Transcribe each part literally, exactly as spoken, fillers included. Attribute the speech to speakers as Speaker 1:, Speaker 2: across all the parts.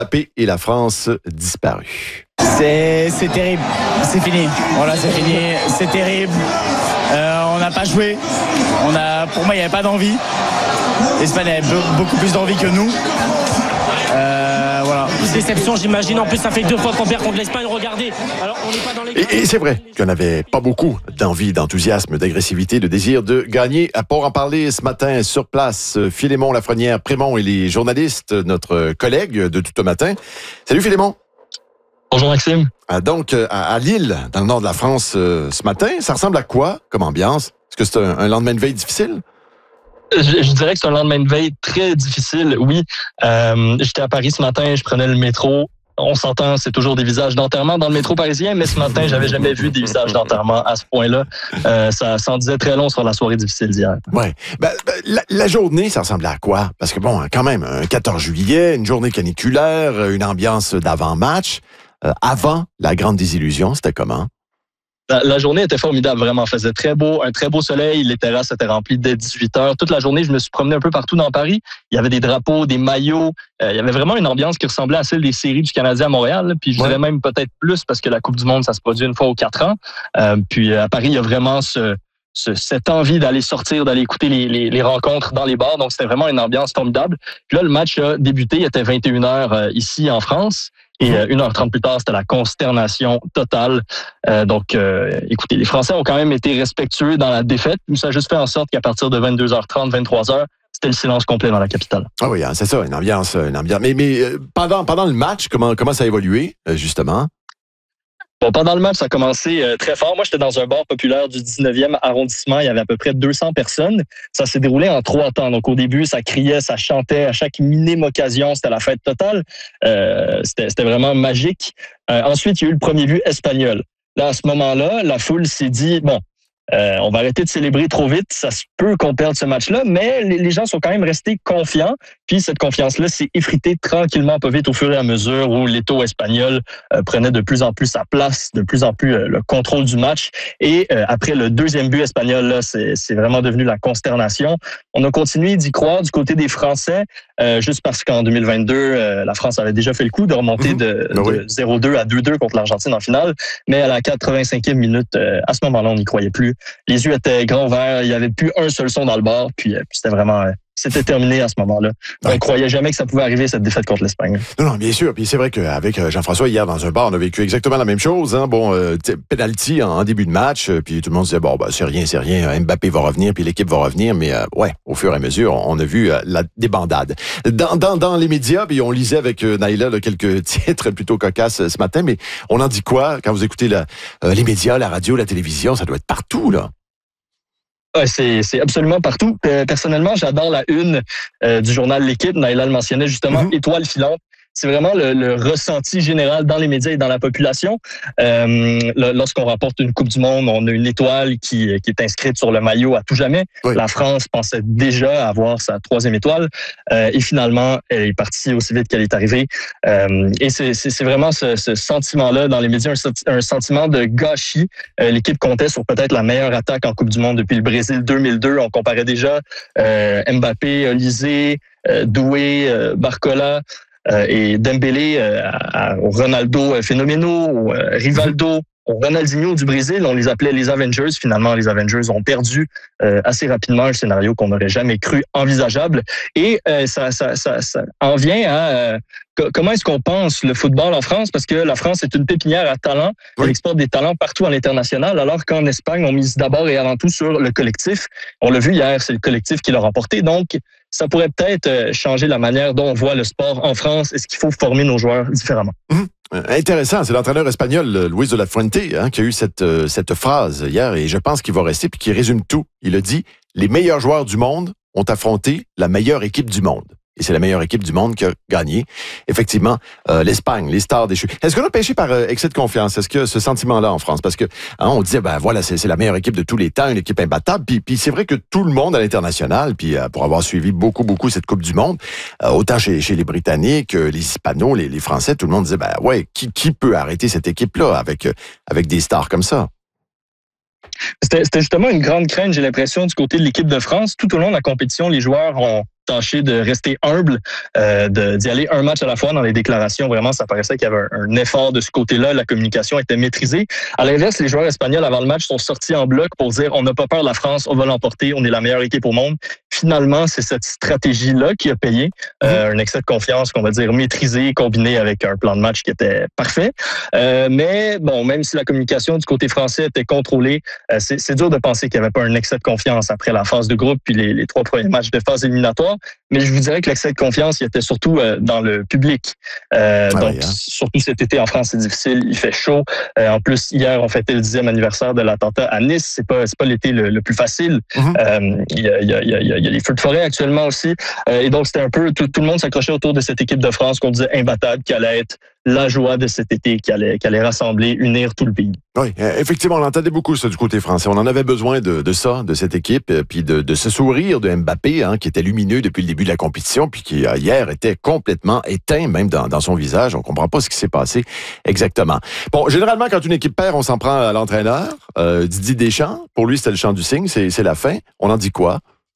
Speaker 1: Mbappé et la France disparus.
Speaker 2: C'est, c'est terrible, c'est fini. Voilà, c'est fini, c'est terrible. Euh, on n'a pas joué. On a, pour moi, il n'y avait pas d'envie. L'Espagne avait beaucoup plus d'envie que nous. Euh, voilà.
Speaker 3: Déception, j'imagine. En plus, ça fait deux fois qu'on perd contre l'Espagne. Regardez. Alors, on n'est pas dans les.
Speaker 1: Et, et c'est vrai qu'il n'y en avait pas beaucoup d'envie, d'enthousiasme, d'agressivité, de désir de gagner. Pour en parler ce matin sur place, Philémon Lafrenière-Prémont et les journalistes, notre collègue de tout le matin. Salut Philémon.
Speaker 4: Bonjour Maxime.
Speaker 1: Ah, donc, à, à Lille, dans le nord de la France, euh, ce matin, ça ressemble à quoi comme ambiance? Est-ce que c'est un, un lendemain de veille difficile?
Speaker 4: Je, je dirais que c'est un lendemain de veille très difficile, oui. Euh, j'étais à Paris ce matin, je prenais le métro. On s'entend, c'est toujours des visages d'enterrement dans le métro parisien, mais ce matin, j'avais jamais vu des visages d'enterrement à ce point-là. Euh, ça s'en disait très long sur la soirée difficile d'hier.
Speaker 1: Ouais. Ben, ben, la, la journée, ça ressemblait à quoi? Parce que bon, quand même, un quatorze juillet, une journée caniculaire, une ambiance d'avant-match. Euh, avant la grande désillusion, c'était comment?
Speaker 4: La, la journée était formidable, vraiment. Il faisait très beau, un très beau soleil. Les terrasses étaient remplies dès dix-huit heures. Toute la journée, je me suis promené un peu partout dans Paris. Il y avait des drapeaux, des maillots. Euh, il y avait vraiment une ambiance qui ressemblait à celle des séries du Canadien à Montréal. Là. Puis je dirais ouais. même peut-être plus parce que la Coupe du Monde, ça se produit une fois aux quatre ans. Euh, puis à Paris, il y a vraiment ce, ce, cette envie d'aller sortir, d'aller écouter les, les, les rencontres dans les bars. Donc, c'était vraiment une ambiance formidable. Puis là, le match a débuté. Il était vingt et une heures euh, ici en France. Et euh, une heure trente plus tard, c'était la consternation totale. Euh, donc, euh, écoutez, les Français ont quand même été respectueux dans la défaite. Ça a juste fait en sorte qu'à partir de vingt-deux heures trente, vingt-trois heures, c'était le silence complet dans la capitale.
Speaker 1: Ah oui, hein, c'est ça, une ambiance, une ambiance. Mais, mais euh, pendant, pendant le match, comment, comment ça a évolué, euh, justement?
Speaker 4: Bon, pendant le match, ça a commencé euh, très fort. Moi, j'étais dans un bar populaire du dix-neuvième arrondissement. Il y avait à peu près deux cents personnes. Ça s'est déroulé en trois temps. Donc, au début, ça criait, ça chantait. À chaque minime occasion, c'était la fête totale. Euh, c'était, c'était vraiment magique. Euh, ensuite, il y a eu le premier but espagnol. Là, à ce moment-là, la foule s'est dit, bon, Euh, on va arrêter de célébrer trop vite. Ça se peut qu'on perde ce match-là, mais les, les gens sont quand même restés confiants. Puis cette confiance-là s'est effritée tranquillement, pas vite, au fur et à mesure où l'Étau espagnol euh, prenait de plus en plus sa place, de plus en plus euh, le contrôle du match. Et euh, après le deuxième but espagnol, là, c'est, c'est vraiment devenu la consternation. On a continué d'y croire du côté des Français, euh, juste parce qu'en deux mille vingt-deux, euh, la France avait déjà fait le coup de remonter de, de oui. zéro deux à deux deux contre l'Argentine en finale. Mais à la quatre-vingt-cinquième minute, euh, à ce moment-là, on n'y croyait plus. Les yeux étaient grands ouverts, il n'y avait plus un seul son dans le bar, puis, puis c'était vraiment... Euh, C'était terminé à ce moment-là. On ne croyait jamais que ça pouvait arriver, cette défaite contre l'Espagne.
Speaker 1: Non, non, bien sûr. Puis c'est vrai qu'avec Jean-François, hier, dans un bar, on a vécu exactement la même chose. Hein. Bon, euh, penalty en, en début de match, puis tout le monde disait, bon, bah, c'est rien, c'est rien. Mbappé va revenir, puis l'équipe va revenir. Mais euh, ouais, au fur et à mesure, on a vu euh, la débandade. Dans, dans, dans les médias, puis on lisait avec euh, Naïla là, quelques titres plutôt cocasses ce matin, mais on en dit quoi quand vous écoutez la, euh, les médias, la radio, la télévision? Ça doit être partout, là.
Speaker 4: Ouais, c'est, c'est absolument partout. Personnellement, j'adore la une euh, du journal L'Équipe. Naïla le mentionnait justement, mm-hmm. Étoile filante. C'est vraiment le, le ressenti général dans les médias et dans la population. Euh, lorsqu'on remporte une Coupe du Monde, on a une étoile qui, qui est inscrite sur le maillot à tout jamais. Oui. La France pensait déjà avoir sa troisième étoile euh, et finalement, elle est partie aussi vite qu'elle est arrivée. Euh, et c'est, c'est, c'est vraiment ce, ce sentiment-là dans les médias, un, un sentiment de gâchis. Euh, l'équipe comptait sur peut-être la meilleure attaque en Coupe du Monde depuis le Brésil deux mille deux. On comparait déjà euh, Mbappé, Olysée, euh, Doué, euh, Barcola. Euh, et Dembélé euh, à, à, au Ronaldo euh, phénoménaux, au euh, Rivaldo, au Ronaldinho du Brésil, on les appelait les Avengers. Finalement, les Avengers ont perdu euh, assez rapidement un scénario qu'on n'aurait jamais cru envisageable. Et euh, ça, ça, ça, ça en vient à euh, comment est-ce qu'on pense le football en France? Parce que la France est une pépinière à talent. Elle exporte des talents partout à l'international, alors qu'en Espagne, on mise d'abord et avant tout sur le collectif. On l'a vu hier, c'est le collectif qui l'a remporté. Donc, ça pourrait peut-être changer la manière dont on voit le sport en France. Est-ce qu'il faut former nos joueurs différemment? Mmh.
Speaker 1: Intéressant, c'est l'entraîneur espagnol Luis de la Fuente hein, qui a eu cette, euh, cette phrase hier et je pense qu'il va rester puis qui résume tout. Il a dit « Les meilleurs joueurs du monde ont affronté la meilleure équipe du monde ». Et c'est la meilleure équipe du monde qui a gagné. Effectivement, euh, l'Espagne, les stars déchues. Est-ce qu'on a pêché par euh, excès de confiance? Est-ce qu'il y a ce sentiment-là en France? Parce que hein, on disait, ben voilà, c'est, c'est la meilleure équipe de tous les temps, une équipe imbattable. Puis, puis c'est vrai que tout le monde à l'international, puis euh, pour avoir suivi beaucoup, beaucoup cette Coupe du Monde, euh, autant chez, chez les Britanniques, euh, les Hispanos, les, les Français, tout le monde disait, ben ouais, qui, qui peut arrêter cette équipe-là avec, euh, avec des stars comme ça?
Speaker 4: C'était, c'était justement une grande crainte, j'ai l'impression, du côté de l'équipe de France. Tout au long de la compétition, les joueurs ont tâché de rester humble, euh, de, d'y aller un match à la fois dans les déclarations. Vraiment, ça paraissait qu'il y avait un, un effort de ce côté-là. La communication était maîtrisée. À l'inverse, les joueurs espagnols, avant le match, sont sortis en bloc pour dire on n'a pas peur de la France, on va l'emporter, on est la meilleure équipe au monde. Finalement, c'est cette stratégie-là qui a payé. Euh, un excès de confiance, qu'on va dire, maîtrisé, combiné avec un plan de match qui était parfait. Euh, mais bon, même si la communication du côté français était contrôlée, euh, c'est, c'est dur de penser qu'il n'y avait pas un excès de confiance après la phase de groupe puis les, les trois premiers matchs de phase éliminatoire. Mais je vous dirais que l'excès de confiance, il était surtout euh, dans le public. Euh, ah donc, oui, hein? Surtout cet été en France, c'est difficile, il fait chaud. Euh, en plus, hier, on fêtait le dixième anniversaire de l'attentat à Nice. C'est pas, c'est pas l'été le, le plus facile. Mm-hmm. Euh, il y a, il y a, il y a, il y a les feux de forêt actuellement aussi. Euh, et donc, c'était un peu, tout, tout le monde s'accrochait autour de cette équipe de France qu'on disait imbattable, qui allait être la joie de cet été, qui allait, qui allait rassembler, unir tout le pays.
Speaker 1: Oui, effectivement, on entendait beaucoup ça du côté français. On en avait besoin de, de ça, de cette équipe, puis de, de ce sourire de Mbappé, hein, qui était lumineux depuis le début de la compétition, puis qui, hier, était complètement éteint, même dans, dans son visage. On comprend pas ce qui s'est passé exactement. Bon, généralement, quand une équipe perd, on s'en prend à l'entraîneur, euh, Didier Deschamps. Pour lui, c'était le chant du cygne, c'est, c'est la fin. On en dit quoi?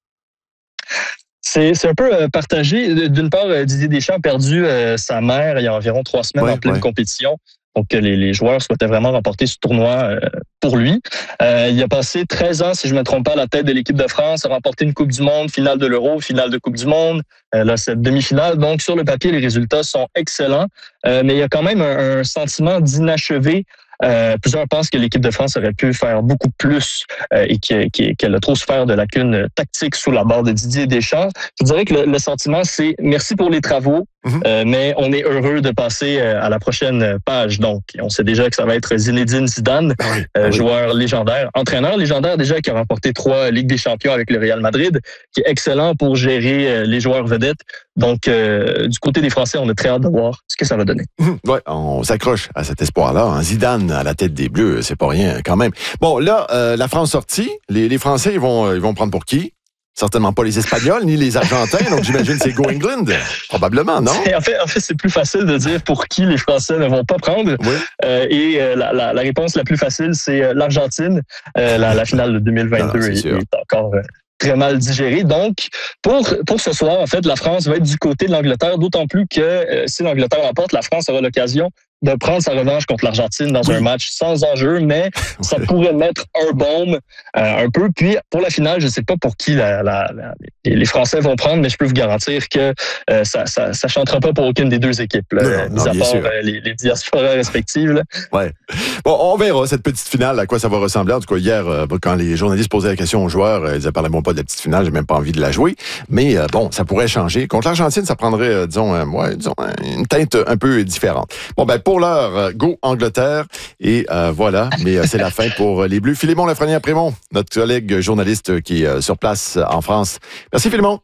Speaker 4: C'est, c'est un peu euh, partagé. D'une part, euh, Didier Deschamps a perdu euh, sa mère il y a environ trois semaines ouais, en pleine ouais. compétition. Donc, les, les joueurs souhaitaient vraiment remporter ce tournoi euh, pour lui. Euh, il a passé treize ans, si je ne me trompe pas, à la tête de l'équipe de France, a remporté une Coupe du Monde, finale de l'Euro, finale de Coupe du Monde, euh, là, cette demi-finale. Donc, sur le papier, les résultats sont excellents. Euh, mais il y a quand même un, un sentiment d'inachevé. Euh, plusieurs pensent que l'équipe de France aurait pu faire beaucoup plus euh, et qu'elle a trop souffert de lacunes tactiques sous la barre de Didier Deschamps. Je dirais que le, le sentiment, c'est merci pour les travaux, mm-hmm. euh, mais on est heureux de passer à la prochaine page. Donc, on sait déjà que ça va être Zinedine Zidane, oui, euh, oui. joueur légendaire, entraîneur légendaire déjà, qui a remporté trois Ligues des Champions avec le Real Madrid, qui est excellent pour gérer les joueurs vedettes. Donc, euh, du côté des Français, on a très hâte de voir ce que ça va donner.
Speaker 1: Oui, on s'accroche à cet espoir-là. Hein. Zidane à la tête des Bleus, c'est pas rien quand même. Bon, là, euh, la France sortie, les, les Français, ils vont, ils vont prendre pour qui? Certainement pas les Espagnols ni les Argentins, donc j'imagine c'est Go England. Probablement, non?
Speaker 4: En fait, en fait, c'est plus facile de dire pour qui les Français ne vont pas prendre. Oui. Euh, et euh, la, la, la réponse la plus facile, c'est l'Argentine. Euh, la, la finale de deux mille vingt-deux non, non, est, est encore... Euh, très mal digéré. Donc, pour, pour ce soir, en fait, la France va être du côté de l'Angleterre, d'autant plus que euh, si l'Angleterre remporte, la France aura l'occasion de prendre sa revanche contre l'Argentine dans oui. un match sans enjeu, mais ça pourrait mettre un baume euh, un peu. Puis, pour la finale, je ne sais pas pour qui la, la, la, les Français vont prendre, mais je peux vous garantir que euh, ça ça, ça chantera pas pour aucune des deux équipes, là, non, mis non, à part euh, les, les diasporas respectives. Là.
Speaker 1: Ouais. Bon, on verra cette petite finale, à quoi ça va ressembler. En tout cas, hier, euh, quand les journalistes posaient la question aux joueurs, euh, ils disaient « Parlez-moi pas de la petite finale, j'ai même pas envie de la jouer. » Mais euh, bon, ça pourrait changer. Contre l'Argentine, ça prendrait, euh, disons, euh, ouais, disons, une teinte un peu différente. Bon, ben pour l'heure, euh, go Angleterre. Et euh, voilà, mais euh, c'est la fin pour les Bleus. Philémon Lafrenière-Prémont, notre collègue journaliste qui est euh, sur place en France. Merci Philémon.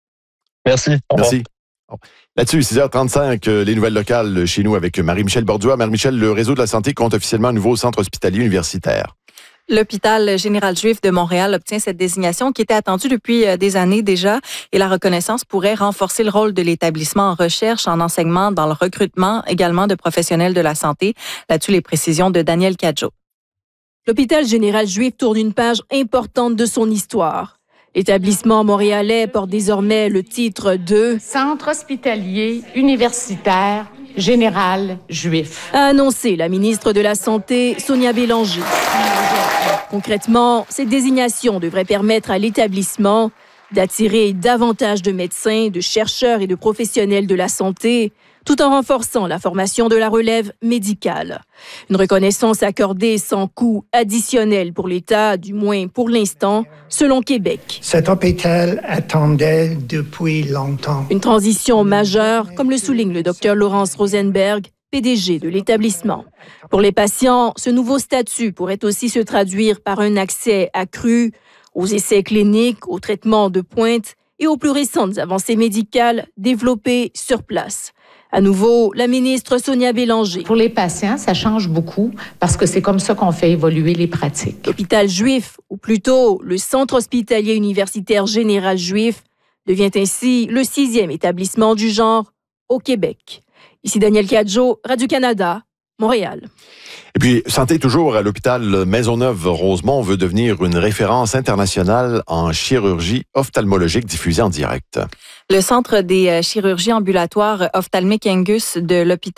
Speaker 4: Merci.
Speaker 1: Merci. Bon. Là-dessus, six heures trente-cinq, euh, les nouvelles locales chez nous avec Marie-Michel Borduas. Marie-Michel, le réseau de la santé compte officiellement un nouveau centre hospitalier universitaire.
Speaker 5: L'hôpital général juif de Montréal obtient cette désignation qui était attendue depuis des années déjà et la reconnaissance pourrait renforcer le rôle de l'établissement en recherche, en enseignement, dans le recrutement également de professionnels de la santé. Là-dessus, les précisions de Daniel Cadjo.
Speaker 6: L'hôpital général juif tourne une page importante de son histoire. L'établissement montréalais porte désormais le titre de
Speaker 7: Centre hospitalier universitaire général juif,
Speaker 6: a annoncé la ministre de la Santé, Sonia Bélanger. Concrètement, cette désignation devrait permettre à l'établissement d'attirer davantage de médecins, de chercheurs et de professionnels de la santé, tout en renforçant la formation de la relève médicale. Une reconnaissance accordée sans coût additionnel pour l'État, du moins pour l'instant, selon Québec.
Speaker 8: Cet hôpital attendait depuis longtemps.
Speaker 6: Une transition majeure, comme le souligne le docteur Laurence Rosenberg, P D G de l'établissement. Pour les patients, ce nouveau statut pourrait aussi se traduire par un accès accru aux essais cliniques, aux traitements de pointe et aux plus récentes avancées médicales développées sur place. À nouveau, la ministre Sonia Bélanger.
Speaker 7: Pour les patients, ça change beaucoup parce que c'est comme ça qu'on fait évoluer les pratiques.
Speaker 6: L'hôpital juif, ou plutôt le Centre hospitalier universitaire général juif, devient ainsi le sixième établissement du genre au Québec. Ici Daniel Cadjo, Radio-Canada, Montréal.
Speaker 1: Et puis, santé toujours à l'hôpital Maisonneuve-Rosemont veut devenir une référence internationale en chirurgie ophtalmologique diffusée en direct.
Speaker 5: Le Centre des chirurgies ambulatoires ophtalmiques Angus de l'hôpital